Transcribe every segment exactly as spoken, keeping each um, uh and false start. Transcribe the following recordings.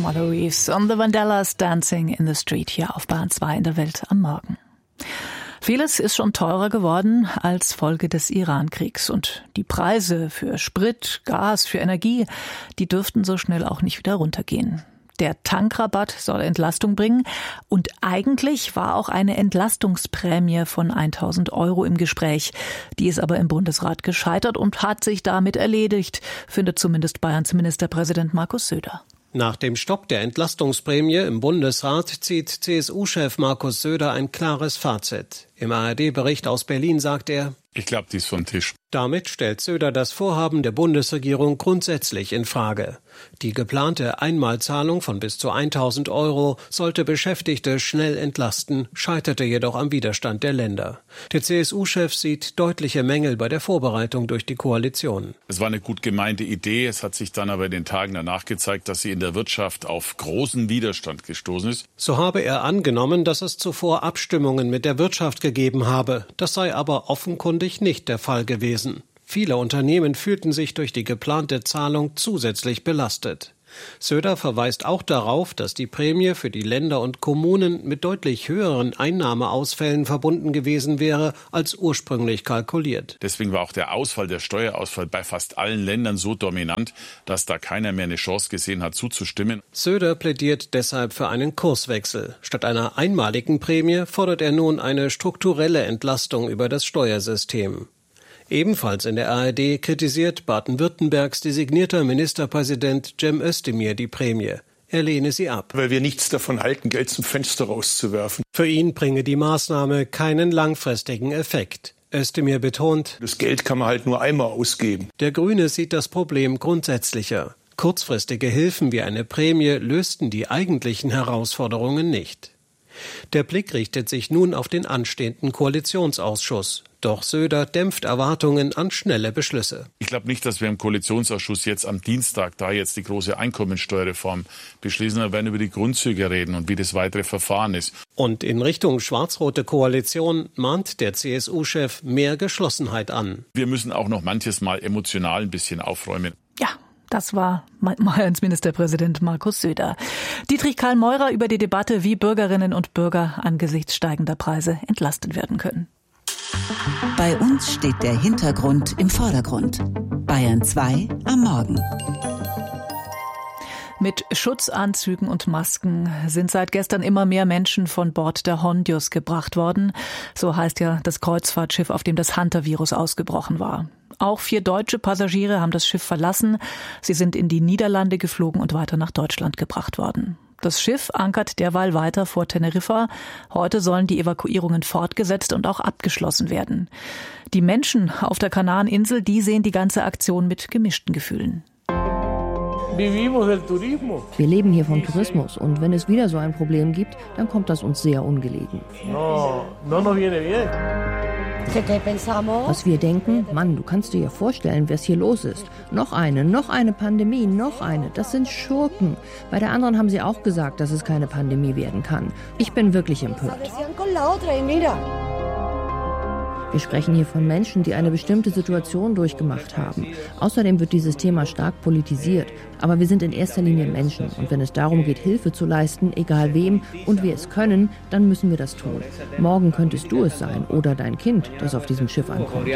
Keanu Reeves und The Vandellas Dancing in the Street hier auf Bahn zwei in der Welt am Morgen. Vieles ist schon teurer geworden als Folge des Iran-Kriegs und die Preise für Sprit, Gas, für Energie, die dürften so schnell auch nicht wieder runtergehen. Der Tankrabatt soll Entlastung bringen und eigentlich war auch eine Entlastungsprämie von tausend Euro im Gespräch. Die ist aber im Bundesrat gescheitert und hat sich damit erledigt, findet zumindest Bayerns Ministerpräsident Markus Söder. Nach dem Stopp der Entlastungsprämie im Bundesrat zieht C S U-Chef Markus Söder ein klares Fazit. Im A R D-Bericht aus Berlin sagt er: Ich glaube, die ist vom Tisch. Damit stellt Söder das Vorhaben der Bundesregierung grundsätzlich in Frage. Die geplante Einmalzahlung von bis zu tausend Euro sollte Beschäftigte schnell entlasten, scheiterte jedoch am Widerstand der Länder. Der C S U-Chef sieht deutliche Mängel bei der Vorbereitung durch die Koalition. Es war eine gut gemeinte Idee. Es hat sich dann aber in den Tagen danach gezeigt, dass sie in der Wirtschaft auf großen Widerstand gestoßen ist. So habe er angenommen, dass es zuvor Abstimmungen mit der Wirtschaft gegeben habe. Das sei aber offenkundig nicht der Fall gewesen. Viele Unternehmen fühlten sich durch die geplante Zahlung zusätzlich belastet. Söder verweist auch darauf, dass die Prämie für die Länder und Kommunen mit deutlich höheren Einnahmeausfällen verbunden gewesen wäre, als ursprünglich kalkuliert. Deswegen war auch der Ausfall, der Steuerausfall bei fast allen Ländern so dominant, dass da keiner mehr eine Chance gesehen hat, zuzustimmen. Söder plädiert deshalb für einen Kurswechsel. Statt einer einmaligen Prämie fordert er nun eine strukturelle Entlastung über das Steuersystem. Ebenfalls in der A R D kritisiert Baden-Württembergs designierter Ministerpräsident Cem Özdemir die Prämie. Er lehne sie ab. Weil wir nichts davon halten, Geld zum Fenster rauszuwerfen. Für ihn bringe die Maßnahme keinen langfristigen Effekt. Özdemir betont: Das Geld kann man halt nur einmal ausgeben. Der Grüne sieht das Problem grundsätzlicher. Kurzfristige Hilfen wie eine Prämie lösten die eigentlichen Herausforderungen nicht. Der Blick richtet sich nun auf den anstehenden Koalitionsausschuss. Doch Söder dämpft Erwartungen an schnelle Beschlüsse. Ich glaube nicht, dass wir im Koalitionsausschuss jetzt am Dienstag da jetzt die große Einkommensteuerreform beschließen. Wir werden über die Grundzüge reden und wie das weitere Verfahren ist. Und in Richtung schwarz-rote Koalition mahnt der C S U-Chef mehr Geschlossenheit an. Wir müssen auch noch manches Mal emotional ein bisschen aufräumen. Ja. Das war Bayerns Ministerpräsident Markus Söder. Dietrich Karl Meurer über die Debatte, wie Bürgerinnen und Bürger angesichts steigender Preise entlastet werden können. Bei uns steht der Hintergrund im Vordergrund. Bayern zwei am Morgen. Mit Schutzanzügen und Masken sind seit gestern immer mehr Menschen von Bord der Hondius gebracht worden. So heißt ja das Kreuzfahrtschiff, auf dem das Hunter-Virus ausgebrochen war. Auch vier deutsche Passagiere haben das Schiff verlassen. Sie sind in die Niederlande geflogen und weiter nach Deutschland gebracht worden. Das Schiff ankert derweil weiter vor Teneriffa. Heute sollen die Evakuierungen fortgesetzt und auch abgeschlossen werden. Die Menschen auf der Kanareninsel, die sehen die ganze Aktion mit gemischten Gefühlen. Wir leben hier vom Tourismus und wenn es wieder so ein Problem gibt, dann kommt das uns sehr ungelegen. Was wir denken, Mann, du kannst dir ja vorstellen, was hier los ist. Noch eine, noch eine Pandemie, noch eine. Das sind Schurken. Bei der anderen haben sie auch gesagt, dass es keine Pandemie werden kann. Ich bin wirklich empört. Wir sprechen hier von Menschen, die eine bestimmte Situation durchgemacht haben. Außerdem wird dieses Thema stark politisiert. Aber wir sind in erster Linie Menschen. Und wenn es darum geht, Hilfe zu leisten, egal wem, und wir es können, dann müssen wir das tun. Morgen könntest du es sein oder dein Kind, das auf diesem Schiff ankommt.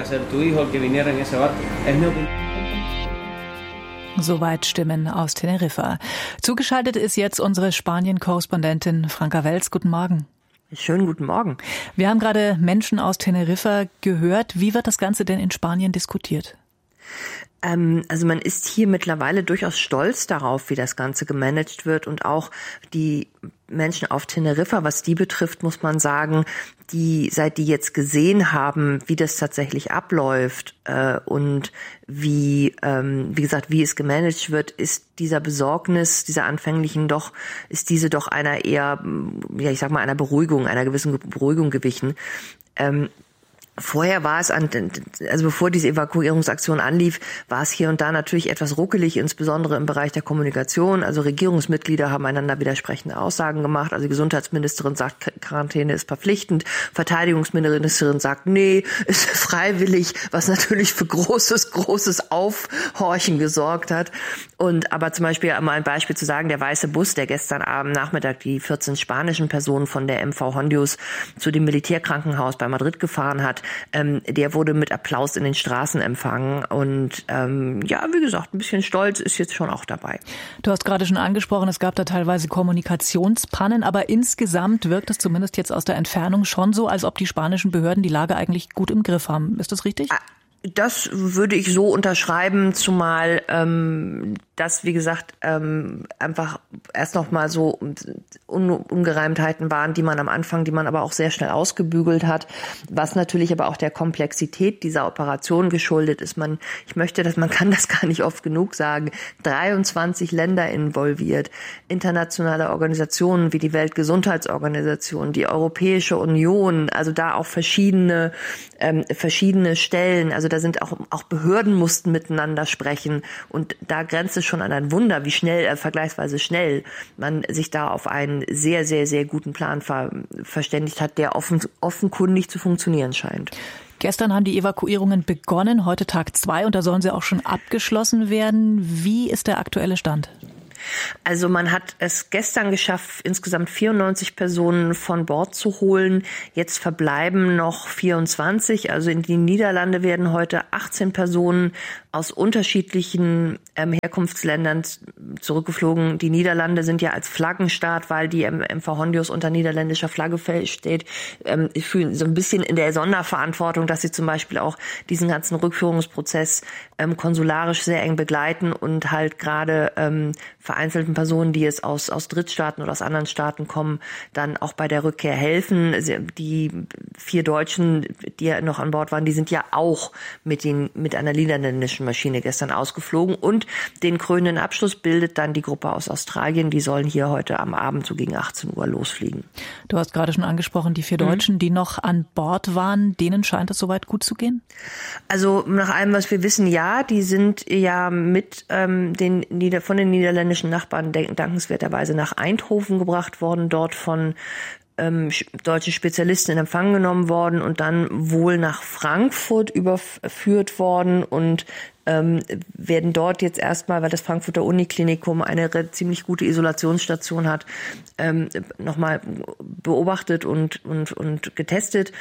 Soweit Stimmen aus Teneriffa. Zugeschaltet ist jetzt unsere Spanien-Korrespondentin Franka Welz. Guten Morgen. Schönen guten Morgen. Wir haben gerade Menschen aus Teneriffa gehört. Wie wird das Ganze denn in Spanien diskutiert? Ähm, also man ist hier mittlerweile durchaus stolz darauf, wie das Ganze gemanagt wird und auch die Menschen auf Teneriffa, was die betrifft, muss man sagen, die, seit die jetzt gesehen haben, wie das tatsächlich abläuft äh, und wie, ähm, wie gesagt, wie es gemanagt wird, ist dieser Besorgnis, dieser anfänglichen doch, ist diese doch einer eher, ja, ich sag mal, einer Beruhigung, einer gewissen Beruhigung gewichen. Ähm, Vorher war es, an, also bevor diese Evakuierungsaktion anlief, war es hier und da natürlich etwas ruckelig, insbesondere im Bereich der Kommunikation. Also Regierungsmitglieder haben einander widersprechende Aussagen gemacht. Also die Gesundheitsministerin sagt, Quarantäne ist verpflichtend. Verteidigungsministerin sagt, nee, ist freiwillig, was natürlich für großes, großes Aufhorchen gesorgt hat. Und aber zum Beispiel, um ein Beispiel zu sagen, der weiße Bus, der gestern Abend Nachmittag die vierzehn spanischen Personen von der M V Hondius zu dem Militärkrankenhaus bei Madrid gefahren hat, Ähm, der wurde mit Applaus in den Straßen empfangen und ähm, ja, wie gesagt, ein bisschen Stolz ist jetzt schon auch dabei. Du hast gerade schon angesprochen, es gab da teilweise Kommunikationspannen, aber insgesamt wirkt es zumindest jetzt aus der Entfernung schon so, als ob die spanischen Behörden die Lage eigentlich gut im Griff haben. Ist das richtig? Das würde ich so unterschreiben, zumal ähm, das, wie gesagt, ähm, einfach erst noch mal so Un- Ungereimtheiten waren, die man am Anfang, die man aber auch sehr schnell ausgebügelt hat, was natürlich aber auch der Komplexität dieser Operation geschuldet ist. Man, ich möchte, dass man kann das gar nicht oft genug sagen, dreiundzwanzig Länder involviert, internationale Organisationen wie die Weltgesundheitsorganisation, die Europäische Union, also da auch verschiedene ähm, verschiedene Stellen, also da sind auch auch Behörden mussten miteinander sprechen und da grenzt es schon an ein Wunder, wie schnell, äh, vergleichsweise schnell man sich da auf einen sehr, sehr, sehr guten Plan ver- verständigt hat, der offen, offenkundig zu funktionieren scheint. Gestern haben die Evakuierungen begonnen, heute Tag zwei und da sollen sie auch schon abgeschlossen werden. Wie ist der aktuelle Stand? Also man hat es gestern geschafft, insgesamt vierundneunzig Personen von Bord zu holen. Jetzt verbleiben noch vierundzwanzig. Also in die Niederlande werden heute achtzehn Personen aus unterschiedlichen ähm, Herkunftsländern zurückgeflogen. Die Niederlande sind ja als Flaggenstaat, weil die M V Hondius unter niederländischer Flagge steht, ähm, fühlen so ein bisschen in der Sonderverantwortung, dass sie zum Beispiel auch diesen ganzen Rückführungsprozess ähm, konsularisch sehr eng begleiten und halt gerade ähm, vereinzelten Personen, die jetzt aus, aus Drittstaaten oder aus anderen Staaten kommen, dann auch bei der Rückkehr helfen. Die vier Deutschen, die noch an Bord waren, die sind ja auch mit den, mit einer niederländischen Maschine gestern ausgeflogen und den krönenden Abschluss bildet dann die Gruppe aus Australien. Die sollen hier heute am Abend so gegen achtzehn Uhr losfliegen. Du hast gerade schon angesprochen, die vier Deutschen, mhm. die noch an Bord waren, denen scheint es soweit gut zu gehen? Also nach allem, was wir wissen, ja, die sind ja mit ähm, den Nieder- von den niederländischen Nachbarn dankenswerterweise nach Eindhoven gebracht worden, dort von ähm, deutschen Spezialisten in Empfang genommen worden und dann wohl nach Frankfurt überführt worden und ähm, werden dort jetzt erstmal, weil das Frankfurter Uniklinikum eine ziemlich gute Isolationsstation hat, ähm, nochmal beobachtet und, und, und getestet.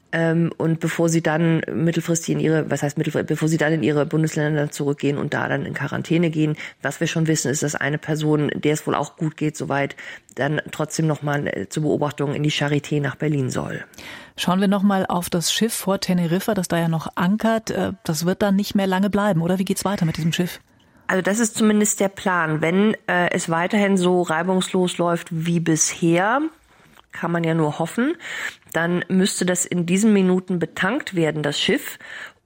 Und bevor sie dann mittelfristig in ihre, was heißt mittelfristig, bevor sie dann in ihre Bundesländer zurückgehen und da dann in Quarantäne gehen, was wir schon wissen, ist, dass eine Person, der es wohl auch gut geht, soweit dann trotzdem nochmal zur Beobachtung in die Charité nach Berlin soll. Schauen wir nochmal auf das Schiff vor Teneriffa, das da ja noch ankert. Das wird dann nicht mehr lange bleiben, oder? Wie geht's weiter mit diesem Schiff? Also das ist zumindest der Plan. Wenn äh, es weiterhin so reibungslos läuft wie bisher, kann man ja nur hoffen, dann müsste das in diesen Minuten betankt werden, das Schiff.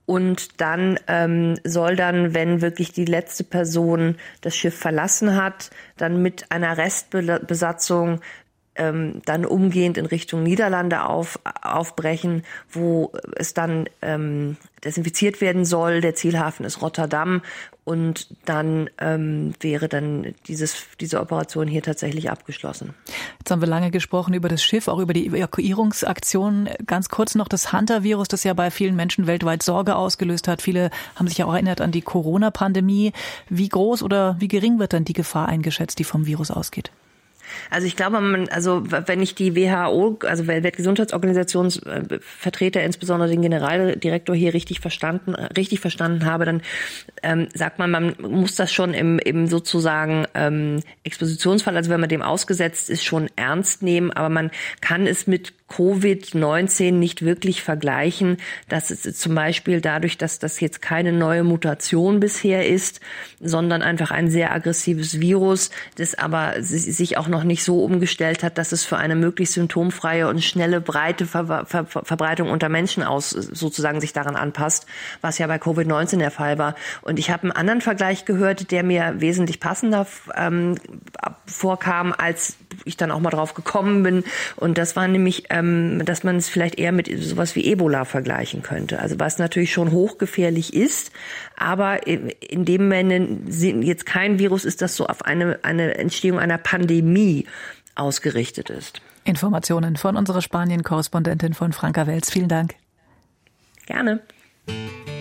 Und dann ähm, soll dann, wenn wirklich die letzte Person das Schiff verlassen hat, dann mit einer Restbesatzung ähm, dann umgehend in Richtung Niederlande auf, aufbrechen, wo es dann ähm, desinfiziert werden soll. Der Zielhafen ist Rotterdam. Und dann ähm, wäre dann dieses, diese Operation hier tatsächlich abgeschlossen. Jetzt haben wir lange gesprochen über das Schiff, auch über die Evakuierungsaktion. Ganz kurz noch das Hunter-Virus, das ja bei vielen Menschen weltweit Sorge ausgelöst hat. Viele haben sich ja auch erinnert an die Corona-Pandemie. Wie groß oder wie gering wird dann die Gefahr eingeschätzt, die vom Virus ausgeht? Also ich glaube, man, also wenn ich die W H O, also Weltgesundheitsorganisationsvertreter, insbesondere den Generaldirektor hier richtig verstanden, richtig verstanden habe, dann ähm, sagt man, man muss das schon im, im sozusagen ähm, Expositionsfall, also wenn man dem ausgesetzt ist, schon ernst nehmen, aber man kann es mit Covid neunzehn nicht wirklich vergleichen. Das ist zum Beispiel dadurch, dass das jetzt keine neue Mutation bisher ist, sondern einfach ein sehr aggressives Virus, das aber sich auch noch nicht so umgestellt hat, dass es für eine möglichst symptomfreie und schnelle, breite Ver- Ver- Ver- Verbreitung unter Menschen aus sozusagen sich daran anpasst, was ja bei Covid neunzehn der Fall war. Und ich habe einen anderen Vergleich gehört, der mir wesentlich passender ähm, vorkam als ich dann auch mal drauf gekommen bin. Und das war nämlich, ähm, dass man es vielleicht eher mit sowas wie Ebola vergleichen könnte. Also was natürlich schon hochgefährlich ist, aber in dem Sinne jetzt kein Virus ist, das so auf eine, eine Entstehung einer Pandemie ausgerichtet ist. Informationen von unserer Spanien-Korrespondentin von Franka Welz. Vielen Dank. Gerne.